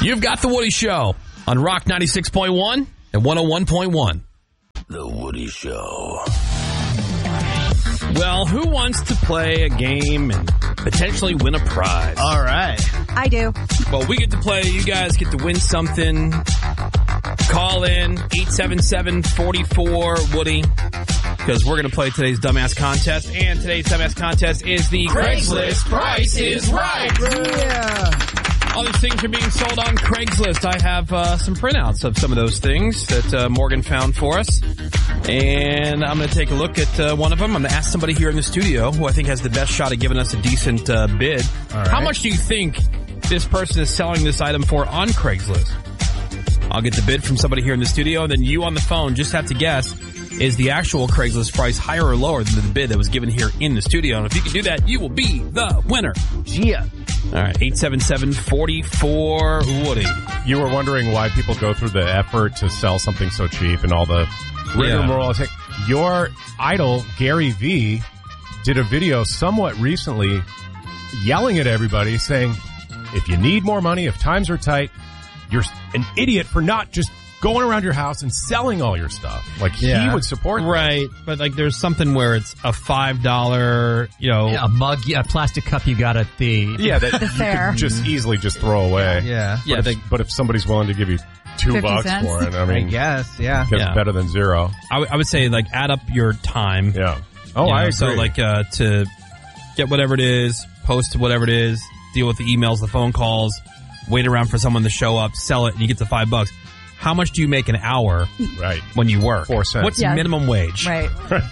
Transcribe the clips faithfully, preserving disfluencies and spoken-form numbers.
You've got The Woody Show on Rock ninety-six point one and one oh one point one. The Woody Show. Well, who wants to play a game and potentially win a prize? All right. I do. Well, we get to play. You guys get to win something. Call in eight seven seven, four four, Woody, because we're going to play today's Dumbass Contest. And today's Dumbass Contest is the Craigslist Price is Right. Yeah. All these things are being sold on Craigslist. I have uh, some printouts of some of those things that uh, Morgan found for us. And I'm going to take a look at uh, one of them. I'm going to ask somebody here in the studio who I think has the best shot at giving us a decent uh, bid. All right. How much do you think this person is selling this item for on Craigslist? I'll get the bid from somebody here in the studio, and then you on the phone just have to guess, is the actual Craigslist price higher or lower than the bid that was given here in the studio? And if you can do that, you will be the winner. Yeah. All right, eight seven seven, four four, Woody. You were wondering why people go through the effort to sell something so cheap and all the rigmarole. Yeah. Your idol, Gary Vee, did a video somewhat recently yelling at everybody saying, if you need more money, if times are tight, you're an idiot for not just going around your house and selling all your stuff. Like, Yeah. he would support that. Right, but like there's something where it's a five dollar, you know. Yeah, a mug, yeah, a plastic cup you got at the... Yeah, that The you fair. could just easily just throw away. Yeah. But, Yeah, if, they- but if somebody's willing to give you two fifty bucks cents? for it, I I mean, guess, yeah. it's Yeah. better than zero. I, w- I would say like add up your time. Yeah. Oh, You I know, agree. So like uh, to get whatever it is, post whatever it is, deal with the emails, the phone calls, wait around for someone to show up, sell it, and you get the five bucks. How much do you make an hour Right. when you work? Four cents. What's Yeah. minimum wage? Right.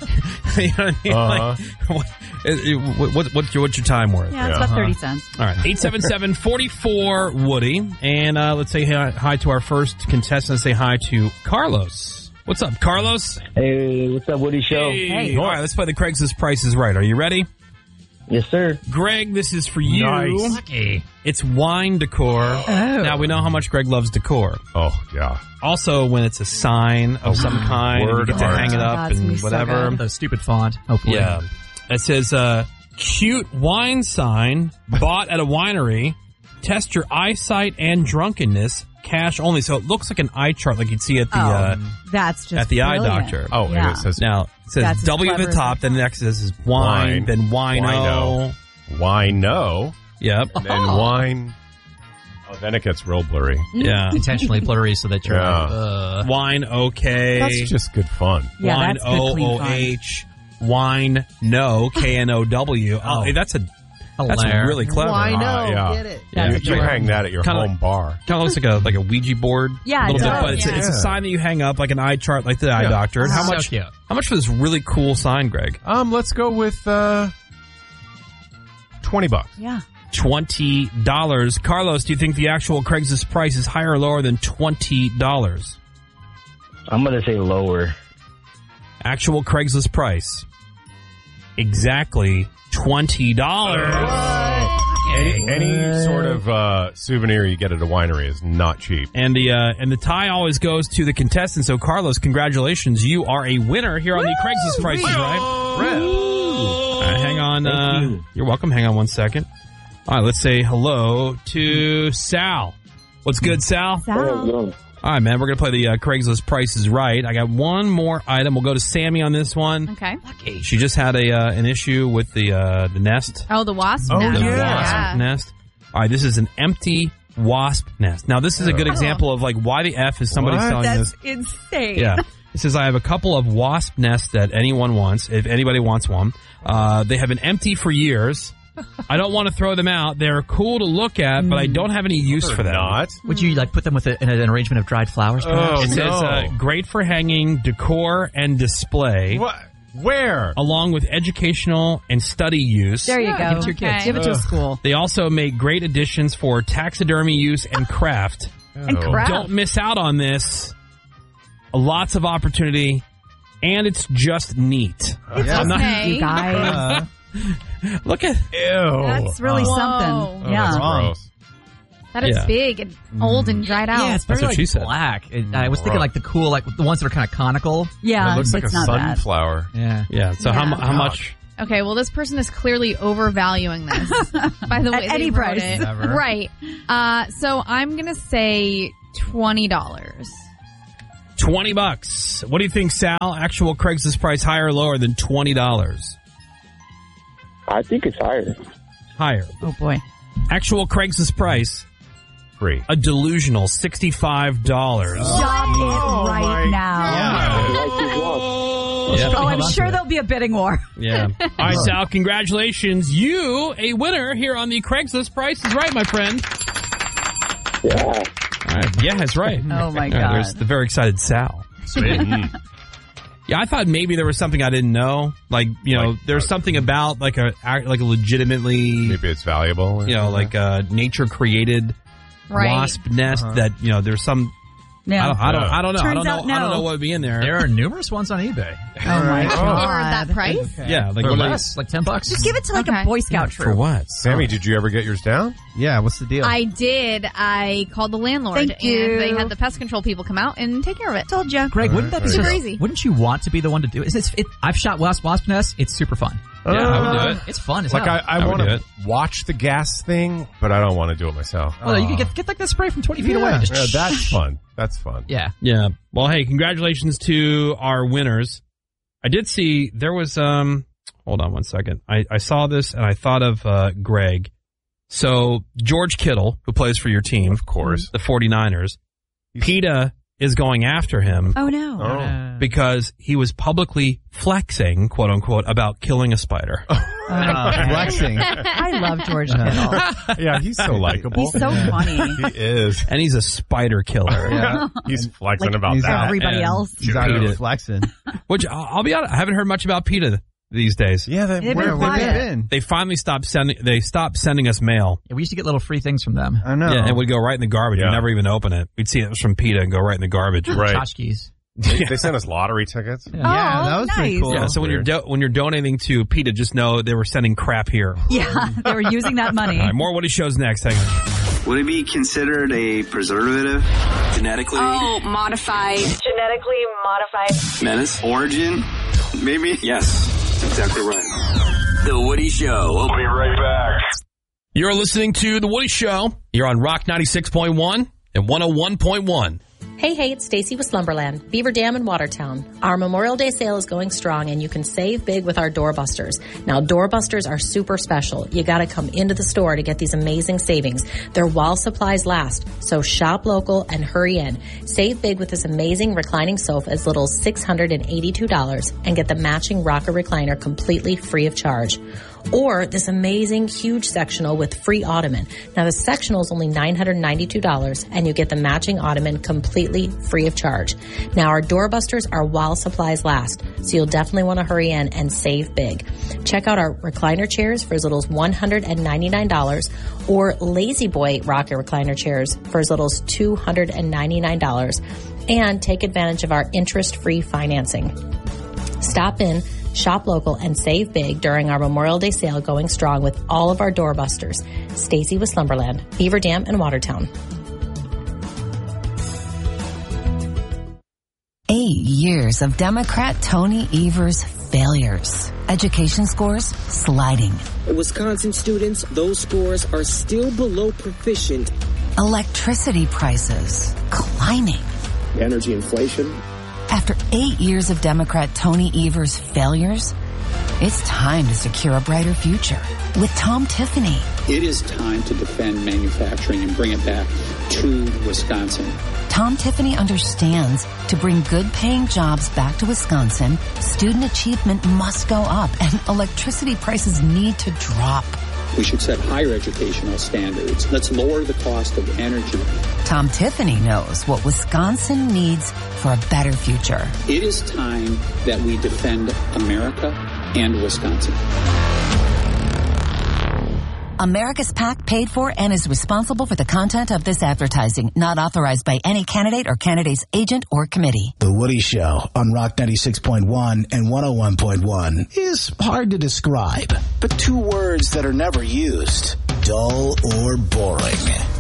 You know what I mean? Uh-huh. Like, what, what, what, what's, your, what's your time worth? Yeah, it's Yeah. about thirty cents. All right, eight seven seven, four four, Woody. And uh, let's say hi, hi to our first contestant. Say hi to Carlos. What's up, Carlos? Hey, what's up, Woody Show? Hey. All right, let's play the Craigslist Price is Right. Are you ready? Yes, sir. Greg, this is for you. Nice. Lucky. It's wine decor. Oh. Now, we know how much Greg loves decor. Oh, yeah. Also, when it's a sign of some kind, and you Word get to art. hang it Oh, up God, it's gonna and be so whatever. good. The stupid font, hopefully. Yeah. It says, uh, cute wine sign bought at a winery. Test your eyesight and drunkenness. Cash only. So it looks like an eye chart like you'd see at the, Oh, uh, That's just at the eye brilliant. doctor. Oh, Yeah. and it says now, it says That's as W at the clever as top, it then the next says is wine, Wine. then wino. Wino. wino, Yep. then wine. Oh, then it gets real blurry. Yeah. Intentionally blurry so that you're Yeah. like, uh, Wine, okay. That's just good fun. Yeah, Wine, that's the clean O O fun. H. Wine, no, K N O W. Oh, hey, that's a that's hilarious. really clever. Why no? Ah, yeah. Get it. You, That's you true. hang that at your Kinda home like- bar. Kind of looks like a like a Ouija board. Yeah, a it little bit, does, but it's, a, yeah. it's a sign that you hang up like an eye chart, like the eye Yeah. doctor. And how So much? cute. How much for this really cool sign, Greg? Um, let's go with uh, twenty bucks. Yeah. Twenty dollars. Carlos, do you think the actual Craigslist price is higher or lower than twenty dollars? I'm going to say lower. Actual Craigslist price. Exactly twenty dollars. Any, any sort of uh, souvenir you get at a winery is not cheap. And the uh, and the tie always goes to the contestant. So, Carlos, congratulations. You are a winner here on the Craigslist Prices, right? All right, hang on. Thank Uh, you. You're welcome. Hang on one second. All right, let's say hello to Sal. What's good, Sal? Sal. All right, man. We're going to play the uh, Craigslist Prices Right. I got one more item. We'll go to Sammy on this one. Okay. She just had a uh, an issue with the uh, the nest. Oh, the wasp Oh, nest. The yeah. wasp nest. All right, this is an empty wasp nest. Now, this is a good Oh. example of like why the F is somebody What? selling That's this. insane. Yeah. It says, I have a couple of wasp nests that anyone wants, if anybody wants one. Uh, they have been empty for years. I don't want to throw them out. They're cool to look at, but I don't have any use for them. Not. Would you like put them with a, in an arrangement of dried flowers? Perhaps? Oh, It says, no. uh, great for hanging, decor, and display, What? Where? along with educational and study use. There you Yeah, go. give it to your kids. Give it to a Ugh. school. They also make great additions for taxidermy use and craft. And Oh. crap. Don't miss out on this. Lots of opportunity, and it's just neat. It's I'm not- okay. You guys. Look at Ew. That's really Whoa. something. Oh, yeah. that's gross. That is Yeah. big and old and dried out. Yeah, it's That's very what like she said. black. It, I was thinking Right. like the cool, like the ones that are kind of conical. Yeah. It looks like it's a not bad. sunflower. Yeah. yeah. So how Yeah. mu- how much Okay, well, this person is clearly overvaluing this by the way At they any wrote price. it. Never. Right. Uh, so I'm going to say twenty dollars. twenty bucks. What do you think, Sal? Actual Craigslist price higher or lower than twenty dollars? I think it's higher. Higher. Oh, boy. Actual Craigslist price, Free. a delusional sixty-five dollars. Stop it right now. I like this one. Yeah. Oh, I'm sure there'll be a bidding war. Yeah. All right, Sal, congratulations. You, a winner here on the Craigslist Price is Right, my friend. Yeah. All right. Yeah, that's right. Oh, my Yeah, God. there's the very excited Sal. Sweet. Yeah, I thought maybe there was something I didn't know. Like, you know, Like, there's uh, something about like a like a legitimately, Maybe it's valuable. you know, like a nature created Right. wasp nest that, you know, there's some Yeah. I don't I don't I don't know. I Turns don't know out I don't no. know what would be in there. There are numerous ones on eBay. Oh, my For God. that price? Yeah, like For what are they- less, like ten bucks. Just give it to like Okay. a Boy Scout for troop. what? Sammy, did you ever get yours down? Yeah, what's the deal? I did. I called the landlord Thank you. and they had the pest control people come out and take care of it. Told you. Greg, wouldn't that be Super so easy. Wouldn't you want to be the one to do it? It's, it I've shot wasp, wasp nests. It's super fun. Yeah, I would do it. It's fun as Like hell. I, I, I would want do to watch the gas thing, but I don't want to do it myself. well, you can get, get like that spray from twenty feet away. Yeah, Just yeah, that's fun. That's fun. yeah. Yeah. Well, hey, congratulations to our winners. I did see there was um hold on one second. I, I saw this and I thought of uh Greg. So George Kittle, who plays for your team, Of course. the 49ers, PETA is going after him Oh, no. Oh. because he was publicly flexing, quote unquote, about killing a spider. Uh, flexing. I love George Kittle. Yeah, he's so likable. He's so funny. He is. And he's a spider killer. Yeah. He's flexing Like about he's that. everybody And- else. He's out PETA. here flexing. Which I'll I'll be honest, I haven't heard much about PETA these days. Yeah, they, They've Where been have they quiet. been? They finally stopped sending. They stopped sending us mail. Yeah, we used to get little free things from them. I know. Yeah, and it would go right in the garbage. Yeah. We'd never even open it. We'd see it was from PETA and go right in the garbage. Right. Tchotchkes. They, they sent us lottery tickets. Yeah. Yeah, Oh, that was pretty nice. cool. Yeah, so when you're do- when you're donating to PETA, just know they were sending crap here. All Yeah, they were using that money. right, more Woody shows next. Hang on. Would it be considered a preservative? Genetically? Oh, modified. Genetically modified. Menace? Origin? Maybe? Yes. Exactly right. The Woody Show. We'll be right back. You're listening to the Woody Show. You're on Rock ninety-six point one and one oh one point one. Hey, hey, it's Stacy with Slumberland, Beaver Dam in Watertown. Our Memorial Day sale is going strong and you can save big with our doorbusters. Now, doorbusters are super special. You gotta come into the store to get these amazing savings. They're while supplies last, so shop local and hurry in. Save big with this amazing reclining sofa as little as six hundred eighty-two dollars and get the matching rocker recliner completely free of charge. Or this amazing huge sectional with free ottoman. Now the sectional is only nine hundred ninety-two dollars and you get the matching ottoman completely free of charge. Now our doorbusters are while supplies last, so you'll definitely want to hurry in and save big. Check out our recliner chairs for as little as one hundred ninety-nine dollars or Lazy Boy rocker recliner chairs for as little as two hundred ninety-nine dollars, and take advantage of our interest-free financing. Stop in, shop local, and save big during our Memorial Day sale going strong with all of our doorbusters. Stacy with Slumberland, Beaver Dam, and Watertown. Eight years of Democrat Tony Evers' failures. Education scores sliding. Wisconsin students, those scores are still below proficient. Electricity prices climbing. Energy inflation. After eight years of Democrat Tony Evers' failures, it's time to secure a brighter future with Tom Tiffany. It is time to defend manufacturing and bring it back to Wisconsin. Tom Tiffany understands to bring good-paying jobs back to Wisconsin, student achievement must go up and electricity prices need to drop. We should set higher educational standards. Let's lower the cost of energy. Tom Tiffany knows what Wisconsin needs for a better future. It is time that we defend America and Wisconsin. America's PAC paid for and is responsible for the content of this advertising, not authorized by any candidate or candidate's agent or committee. The Woody Show on Rock ninety-six point one and one oh one point one is hard to describe, but two words that are never used: dull or boring.